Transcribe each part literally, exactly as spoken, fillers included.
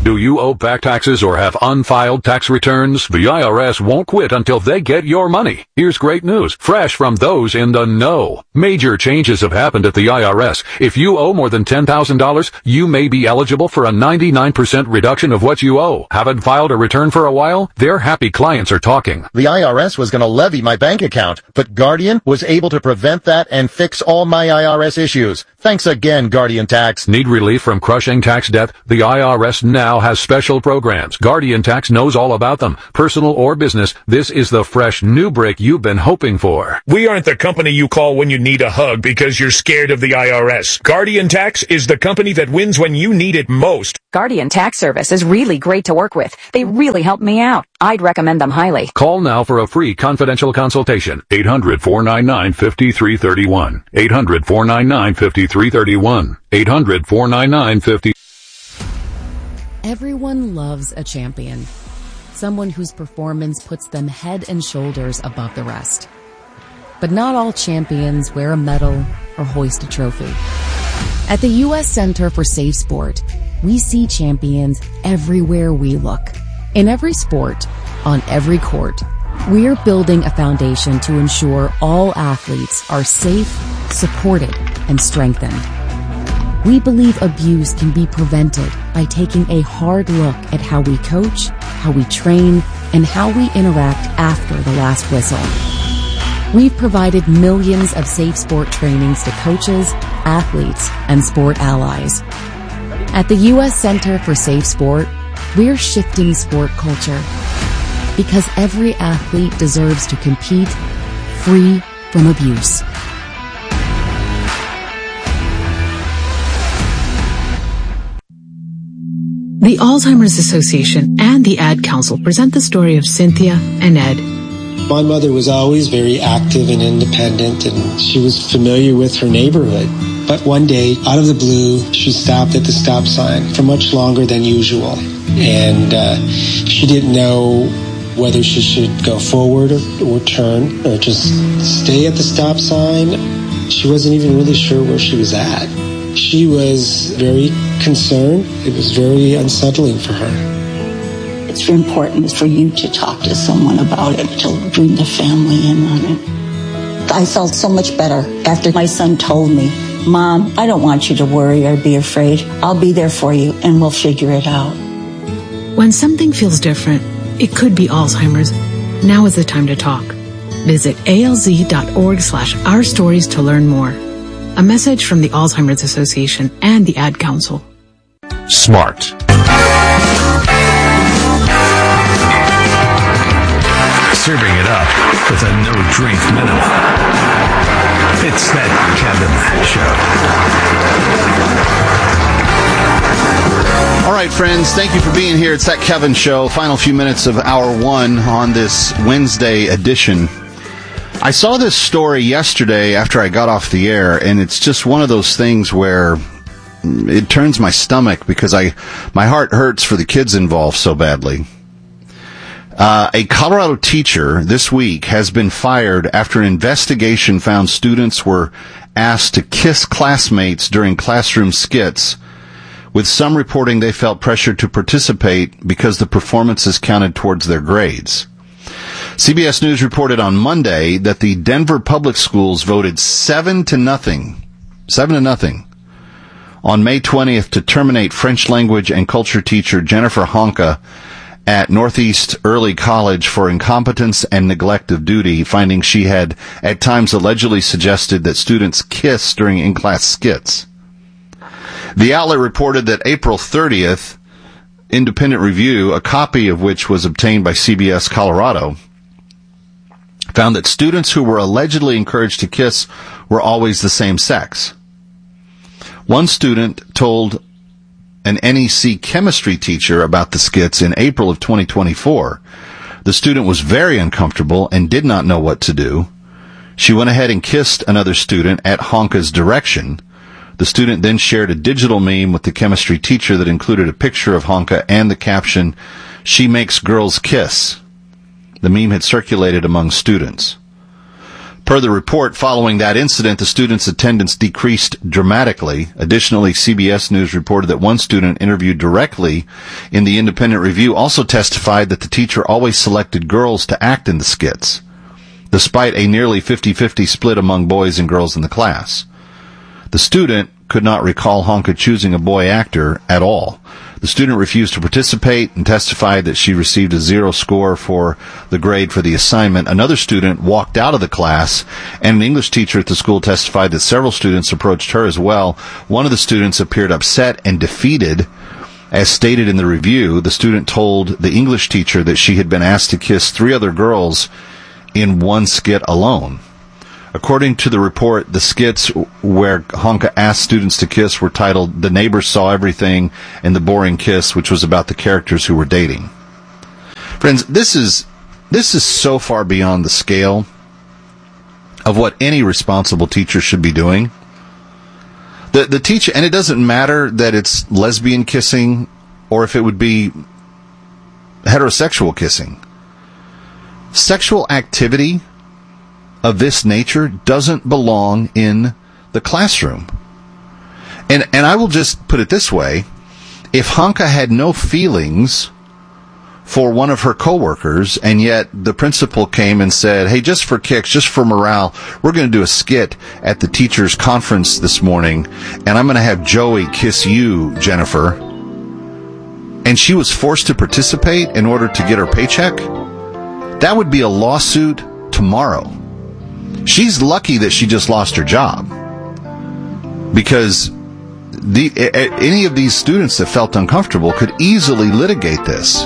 Do you owe back taxes or have unfiled tax returns? The I R S won't quit until they get your money. Here's great news, fresh from those in the know. Major changes have happened at the I R S. If you owe more than ten thousand dollars, you may be eligible for a ninety-nine percent reduction of what you owe. Haven't filed a return for a while? Their happy clients are talking. The I R S was going to levy my bank account, but Guardian was able to prevent that and fix all my I R S issues. Thanks again, Guardian Tax. Need relief from crushing tax debt? The I R S now has special programs. Guardian Tax knows all about them. Personal or business, this is the fresh new break you've been hoping for. We aren't the company you call when you need a hug because you're scared of the I R S. Guardian Tax is the company that wins when you need it most. Guardian Tax Service is really great to work with. They really helped me out. I'd recommend them highly. Call now for a free confidential consultation. eight hundred, four nine nine, five three three one. eight hundred, four nine nine, five three three one. eight hundred, four nine nine, five three three one. Everyone loves a champion. Someone whose performance puts them head and shoulders above the rest. But not all champions wear a medal or hoist a trophy. At the U S Center for Safe Sport, we see champions everywhere we look. In every sport, on every court, we're building a foundation to ensure all athletes are safe, supported, and strengthened. We believe abuse can be prevented by taking a hard look at how we coach, how we train, and how we interact after the last whistle. We've provided millions of safe sport trainings to coaches, athletes, and sport allies. At the U S Center for Safe Sport, we're shifting sport culture because every athlete deserves to compete free from abuse. The Alzheimer's Association and the Ad Council present the story of Cynthia and Ed. My mother was always very active and independent, and she was familiar with her neighborhood. But one day, out of the blue, she stopped at the stop sign for much longer than usual. And uh, she didn't know whether she should go forward or, or turn or just stay at the stop sign. She wasn't even really sure where she was at. She was very concerned. It was very unsettling for her. It's very important for you to talk to someone about it, to bring the family in on it. I felt so much better after my son told me, Mom, I don't want you to worry or be afraid. I'll be there for you and we'll figure it out. When something feels different, it could be Alzheimer's. Now is the time to talk. Visit alz.org slash our stories to learn more. A message from the Alzheimer's Association and the Ad Council. Smart. Serving it up with a no-drink minimum. It's that Kevin Show. All right, friends, thank you for being here. It's that Kevin Show. Final few minutes of hour one on this Wednesday edition. I saw this story yesterday after I got off the air, and it's just one of those things where it turns my stomach because I, my heart hurts for the kids involved so badly. Uh, a Colorado teacher this week has been fired after an investigation found students were asked to kiss classmates during classroom skits, with some reporting they felt pressured to participate because the performances counted towards their grades. C B S News reported on Monday that the Denver Public Schools voted seven to nothing, seven to nothing, on May twentieth to terminate French language and culture teacher Jennifer Honka at Northeast Early College for incompetence and neglect of duty, finding she had at times allegedly suggested that students kiss during in-class skits. The outlet reported that April thirtieth, independent review, a copy of which was obtained by C B S Colorado, found that students who were allegedly encouraged to kiss were always the same sex. One student told an N E C chemistry teacher about the skits in April of twenty twenty-four. The student was very uncomfortable and did not know what to do. She went ahead and kissed another student at Honka's direction. The student then shared a digital meme with the chemistry teacher that included a picture of Honka and the caption, "She makes girls kiss." The meme had circulated among students. Per the report, following that incident, the students' attendance decreased dramatically. Additionally, C B S News reported that one student interviewed directly in the independent review also testified that the teacher always selected girls to act in the skits, despite a nearly fifty-fifty split among boys and girls in the class. The student could not recall Honka choosing a boy actor at all. The student refused to participate and testified that she received a zero score for the grade for the assignment. Another student walked out of the class, and an English teacher at the school testified that several students approached her as well. One of the students appeared upset and defeated. As stated in the review, the student told the English teacher that she had been asked to kiss three other girls in one skit alone. According to the report, the skits where Honka asked students to kiss were titled The Neighbors Saw Everything and The Boring Kiss, which was about the characters who were dating. Friends, this is this is so far beyond the scale of what any responsible teacher should be doing. The the teacher, and it doesn't matter that it's lesbian kissing or if it would be heterosexual kissing. Sexual activity of this nature doesn't belong in the classroom. And and I will just put it this way. If Honka had no feelings for one of her coworkers, and yet the principal came and said, hey, just for kicks, just for morale, we're going to do a skit at the teachers' conference this morning, and I'm going to have Joey kiss you, Jennifer. And she was forced to participate in order to get her paycheck, that would be a lawsuit tomorrow. She's lucky that she just lost her job, because the, any of these students that felt uncomfortable could easily litigate this.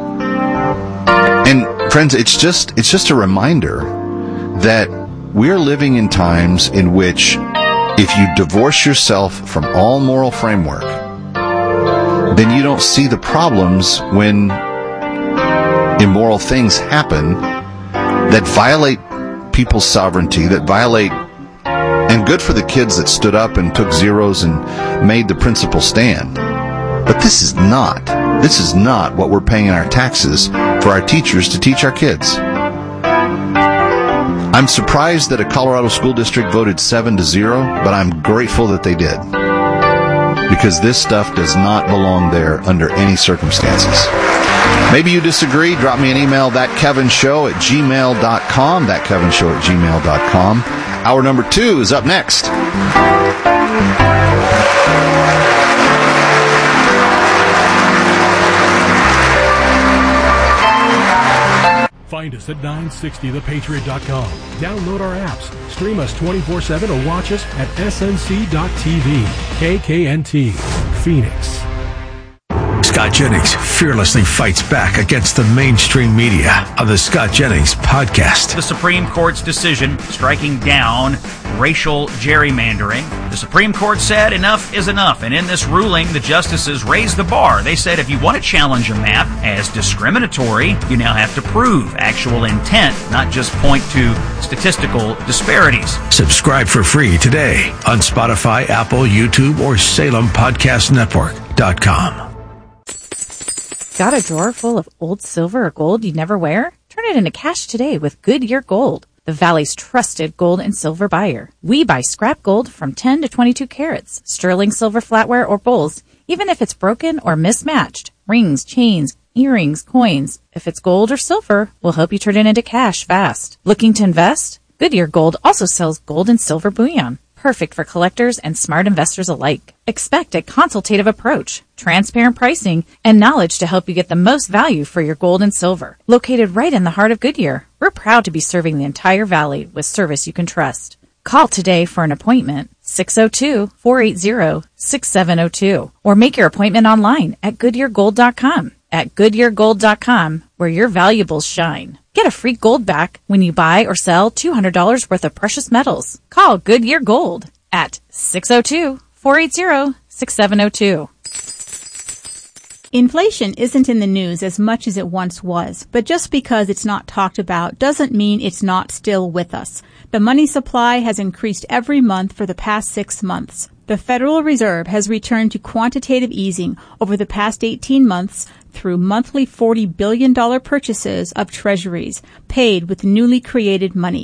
And friends, it's just it's just a reminder that we're living in times in which if you divorce yourself from all moral framework, then you don't see the problems when immoral things happen that violate people's sovereignty, that violate, and good for the kids that stood up and took zeros and made the principal stand. But this is not, this is not what we're paying in our taxes for our teachers to teach our kids. I'm surprised that a Colorado school district voted seven to zero, but I'm grateful that they did, because this stuff does not belong there under any circumstances. Maybe you disagree. Drop me an email, thatkevinshow at gmail dot com, thatkevinshow at gmail dot com. Hour number two is up next. Find us at nine sixty the patriot dot com. Download our apps, stream us twenty-four seven, or watch us at S N C dot T V. K K N T, Phoenix. Scott Jennings fearlessly fights back against the mainstream media on the Scott Jennings Podcast. The Supreme Court's decision striking down racial gerrymandering. The Supreme Court said enough is enough, and in this ruling, the justices raised the bar. They said if you want to challenge a map as discriminatory, you now have to prove actual intent, not just point to statistical disparities. Subscribe for free today on Spotify, Apple, YouTube, or Salem Podcast Network dot com. Got a drawer full of old silver or gold you never wear? Turn it into cash today with Goodyear Gold, the Valley's trusted gold and silver buyer. We buy scrap gold from ten to twenty-two carats, sterling silver flatware or bowls, even if it's broken or mismatched. Rings, chains, earrings, coins. If it's gold or silver, we'll help you turn it into cash fast. Looking to invest? Goodyear Gold also sells gold and silver bullion. Perfect for collectors and smart investors alike. Expect a consultative approach, transparent pricing, and knowledge to help you get the most value for your gold and silver. Located right in the heart of Goodyear, we're proud to be serving the entire valley with service you can trust. Call today for an appointment, six oh two, four eight zero, six seven oh two, or make your appointment online at goodyear gold dot com. At goodyear gold dot com, where your valuables shine. Get a free gold back when you buy or sell two hundred dollars worth of precious metals. Call Goodyear Gold at six oh two, four eight zero, six seven oh two. Inflation isn't in the news as much as it once was, but just because it's not talked about doesn't mean it's not still with us. The money supply has increased every month for the past six months. The Federal Reserve has returned to quantitative easing over the past eighteen months through monthly forty billion dollars purchases of treasuries paid with newly created money.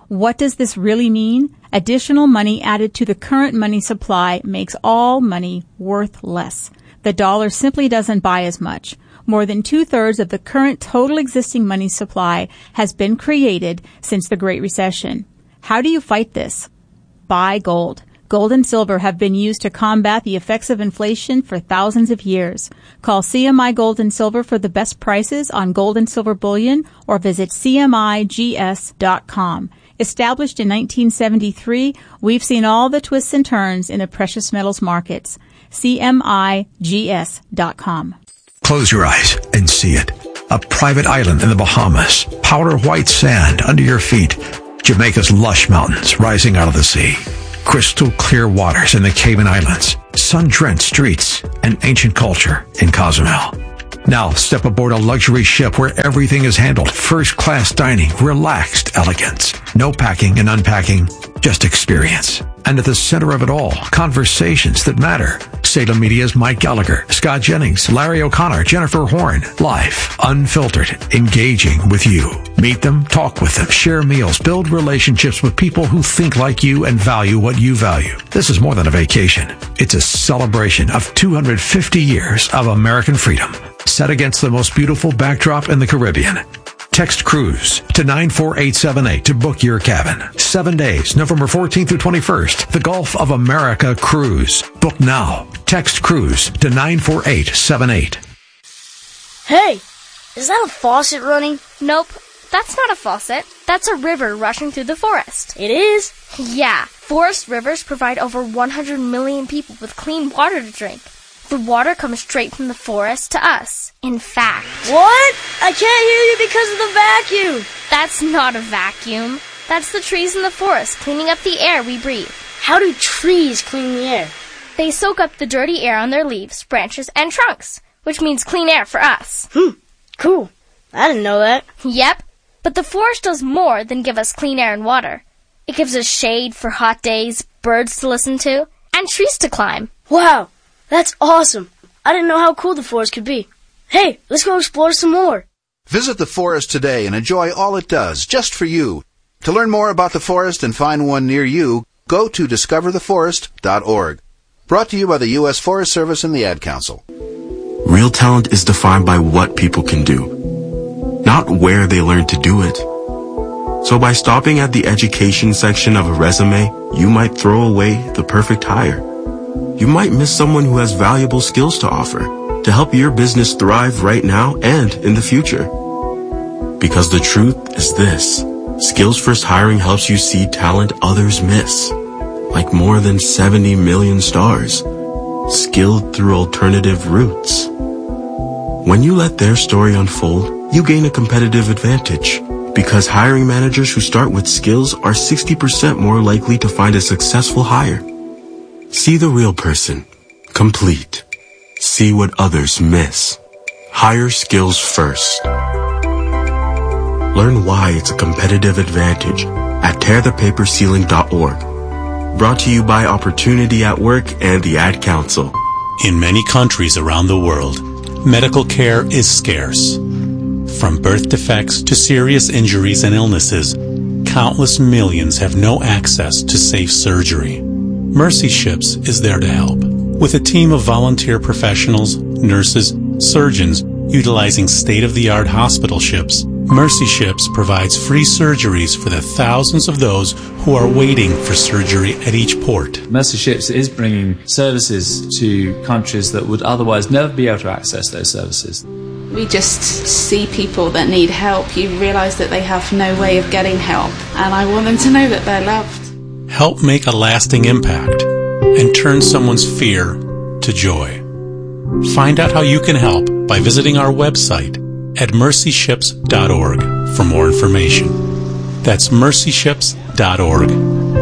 What does this really mean? Additional money added to the current money supply makes all money worth less. The dollar simply doesn't buy as much. More than two-thirds of the current total existing money supply has been created since the Great Recession. How do you fight this? Buy gold. Gold and silver have been used to combat the effects of inflation for thousands of years. Call C M I Gold and Silver for the best prices on gold and silver bullion or visit C M I G S dot com. Established in nineteen seventy-three, we've seen all the twists and turns in the precious metals markets. C M I G S dot com. Close your eyes and see it. A private island in the Bahamas. Powder white sand under your feet. Jamaica's lush mountains rising out of the sea. Crystal clear waters in the Cayman Islands. Sun-drenched streets and ancient culture in Cozumel. Now step aboard a luxury ship where everything is handled. First-class dining, relaxed elegance. No packing and unpacking, just experience. And at the center of it all, conversations that matter. Salem Media's Mike Gallagher, Scott Jennings, Larry O'Connor, Jennifer Horn. Live, unfiltered, engaging with you. Meet them, talk with them, share meals, build relationships with people who think like you and value what you value. This is more than a vacation. It's a celebration of two hundred fifty years of American freedom, set against the most beautiful backdrop in the Caribbean. Text cruise to nine four eight seven eight to book your cabin. Seven days, November fourteenth through twenty-first. The Gulf of America Cruise. Book now. Text cruise to nine four eight seven eight. Hey, is that a faucet running? Nope, that's not a faucet. That's a river rushing through the forest. It is? Yeah, forest rivers provide over one hundred million people with clean water to drink. The water comes straight from the forest to us. In fact... What? I can't hear you because of the vacuum. That's not a vacuum. That's the trees in the forest cleaning up the air we breathe. How do trees clean the air? They soak up the dirty air on their leaves, branches, and trunks, which means clean air for us. Hmm, cool. I didn't know that. Yep, but the forest does more than give us clean air and water. It gives us shade for hot days, birds to listen to, and trees to climb. Wow. That's awesome. I didn't know how cool the forest could be. Hey, let's go explore some more. Visit the forest today and enjoy all it does, just for you. To learn more about the forest and find one near you, go to discover the forest dot org. Brought to you by the U S Forest Service and the Ad Council. Real talent is defined by what people can do, not where they learn to do it. So by stopping at the education section of a resume, you might throw away the perfect hire. You might miss someone who has valuable skills to offer to help your business thrive right now and in the future. Because the truth is this, Skills First Hiring helps you see talent others miss, like more than seventy million stars, skilled through alternative routes. When you let their story unfold, you gain a competitive advantage, because hiring managers who start with skills are sixty percent more likely to find a successful hire. See the real person. Complete. See what others miss. Hire skills first. Learn why it's a competitive advantage at tear the paper ceiling dot org. Brought to you by Opportunity at Work and the Ad Council. In many countries around the world, medical care is scarce. From birth defects to serious injuries and illnesses, countless millions have no access to safe surgery. Mercy Ships is there to help. With a team of volunteer professionals, nurses, surgeons, utilizing state-of-the-art hospital ships, Mercy Ships provides free surgeries for the thousands of those who are waiting for surgery at each port. Mercy Ships is bringing services to countries that would otherwise never be able to access those services. We just see people that need help. You realise that they have no way of getting help, and I want them to know that they're loved. Help make a lasting impact and turn someone's fear to joy. Find out how you can help by visiting our website at mercy ships dot org for more information. That's mercy ships dot org.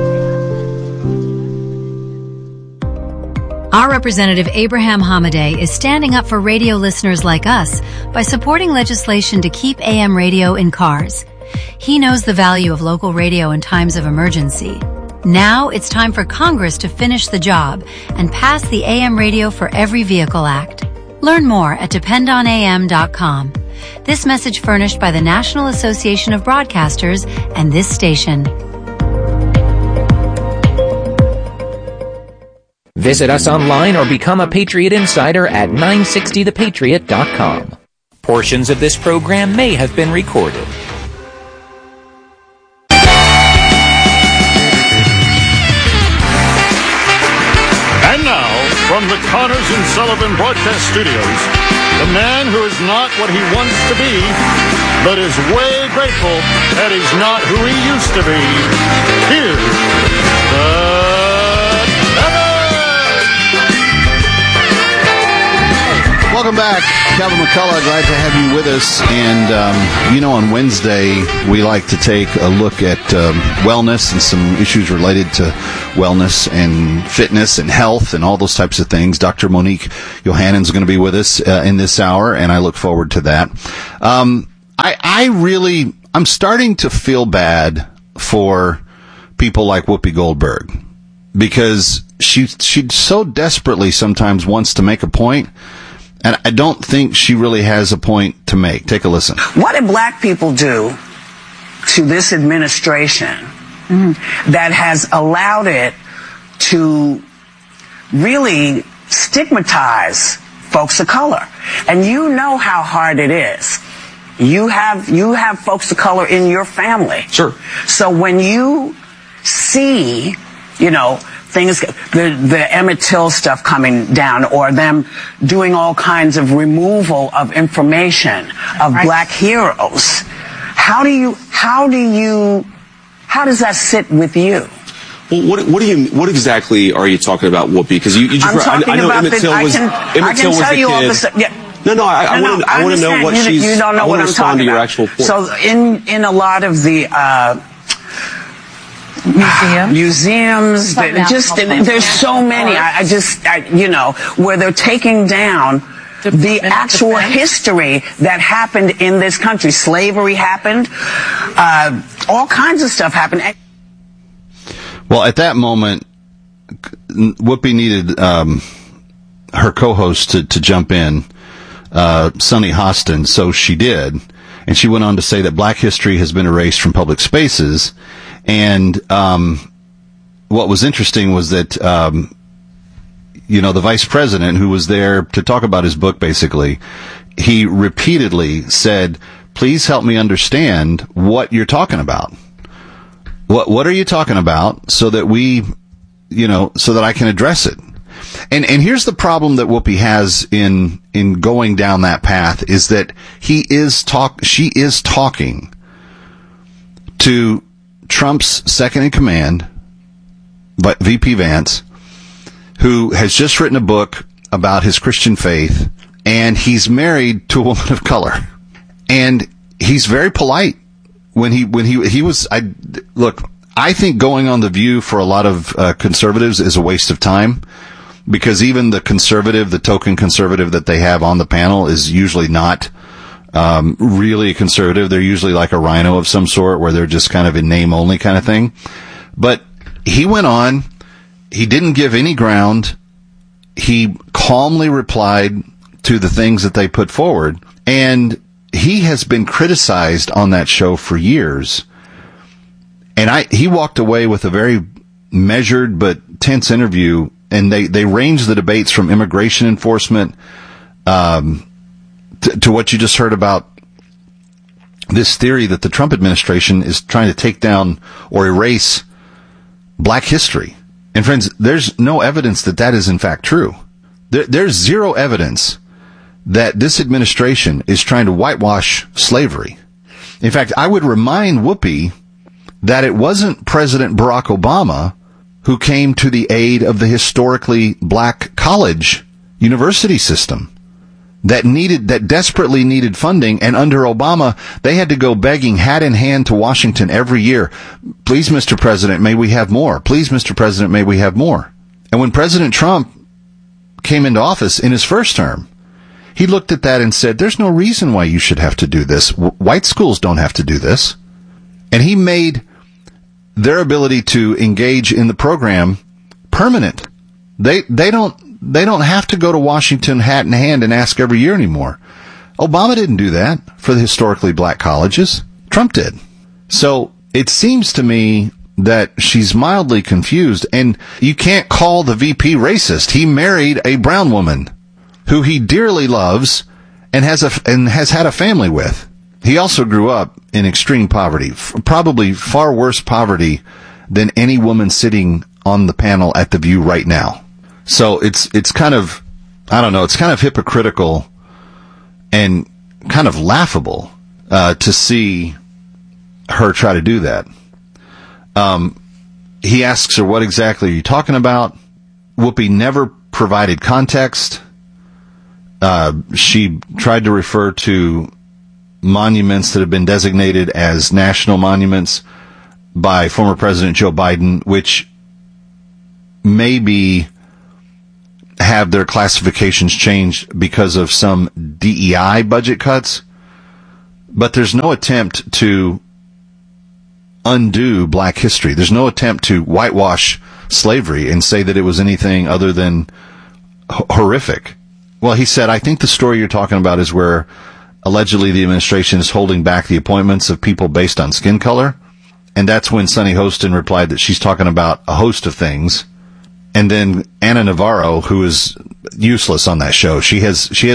Our representative Abraham Hamadeh is standing up for radio listeners like us by supporting legislation to keep A M radio in cars. He knows the value of local radio in times of emergency. Now it's time for Congress to finish the job and pass the A M Radio for Every Vehicle Act. Learn more at depend on A M dot com. This message furnished by the National Association of Broadcasters and this station. Visit us online or become a Patriot Insider at nine sixty the patriot dot com. Portions of this program may have been recorded. And now, from the Connors and Sullivan Broadcast Studios, the man who is not what he wants to be, but is way grateful that he's not who he used to be. Here's the Welcome back. Kevin McCullough, glad to have you with us. And, um, you know, on Wednesday, we like to take a look at um, wellness and some issues related to wellness and fitness and health and all those types of things. Doctor Monique Johannen's going to be with us uh, in this hour, and I look forward to that. Um, I, I really, I'm starting to feel bad for people like Whoopi Goldberg because she, she so desperately sometimes wants to make a point. And I don't think she really has a point to make. Take a listen. What did black people do to this administration mm-hmm. that has allowed it to really stigmatize folks of color? And you know how hard it is. You have you have folks of color in your family. Sure. So when you see, you know, things, the, the Emmett Till stuff coming down, or them doing all kinds of removal of information of right. black heroes. How do you, how do you, how does that sit with you? Well, what, what do you, what exactly are you talking about, Whoopi? Because you, you just, I'm talking I, I know about Emmett the, Till was, I can, Emmett I can Till was tell the you kid. all the stuff. Yeah. No, no, I, I no, want to, I, I want to know what you, she's, you don't know I what want to I'm respond talking to your about. actual point. So in, in a lot of the, uh, Museums, museums. They, just there's so many. I, I just, I, you know, where they're taking down the, the actual defense. history that happened in this country. Slavery happened. Uh, all kinds of stuff happened. Well, at that moment, Whoopi needed um, her co-host to, to jump in, uh, Sunny Hostin, so she did. And she went on to say that black history has been erased from public spaces. And um, what was interesting was that, um, you know, the vice president who was there to talk about his book, basically, he repeatedly said, please help me understand what you're talking about. What what are you talking about so that we, you know, so that I can address it? And and here's the problem that Whoopi has in in going down that path is that he is talk she is talking to Trump's second in command, but V P Vance, who has just written a book about his Christian faith, and he's married to a woman of color, and he's very polite when he when he he was. I look. I think going on The View for a lot of uh, conservatives is a waste of time, because even the conservative, the token conservative that they have on the panel, is usually not Um, really conservative. They're usually like a rhino of some sort, where they're just kind of in name only kind of thing. But he went on. He didn't give any ground. He calmly replied to the things that they put forward. And he has been criticized on that show for years. And I, he walked away with a very measured but tense interview. And they, they ranged the debates from immigration enforcement, um, To, to what you just heard about this theory that the Trump administration is trying to take down or erase black history. And friends, there's no evidence that that is in fact true. There, there's zero evidence that this administration is trying to whitewash slavery. In fact, I would remind Whoopi that it wasn't President Barack Obama who came to the aid of the historically black college university system that needed, that desperately needed funding. And under Obama, they had to go begging hat in hand to Washington every year. Please, Mister President, may we have more? Please, Mister President, may we have more? And when President Trump came into office in his first term, he looked at that and said, there's no reason why you should have to do this. White schools don't have to do this. And he made their ability to engage in the program permanent. They, they don't, They don't have to go to Washington hat in hand and ask every year anymore. Obama didn't do that for the historically black colleges. Trump did. So it seems to me that she's mildly confused, and you can't call the V P racist. He married a brown woman who he dearly loves and has a and has had a family with. He also grew up in extreme poverty, f- probably far worse poverty than any woman sitting on the panel at The View right now. So it's it's kind of, I don't know, it's kind of hypocritical and kind of laughable uh, to see her try to do that. Um, he asks her, what exactly are you talking about? Whoopi never provided context. Uh, she tried to refer to monuments that have been designated as national monuments by former President Joe Biden, which maybe have their classifications changed because of some D E I budget cuts. But there's no attempt to undo black history. There's no attempt to whitewash slavery and say that it was anything other than h- horrific. Well, he said, I think the story you're talking about is where allegedly the administration is holding back the appointments of people based on skin color. And that's when Sunny Hostin replied that she's talking about a host of things. And then Anna Navarro, who is useless on that show, she has she has